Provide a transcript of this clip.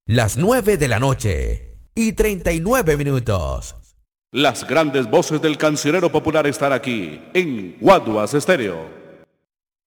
Las 9:39 Las grandes voces del cancionero popular están aquí en Guaduas Estéreo.